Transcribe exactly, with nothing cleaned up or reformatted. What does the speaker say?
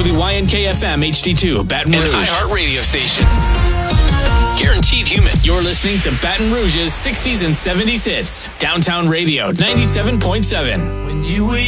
W Y N K F M H D two, Baton Rouge. An iHeart radio station. Guaranteed human. You're listening to Baton Rouge's sixties and seventies hits. Downtown Radio, ninety-seven point seven. When you were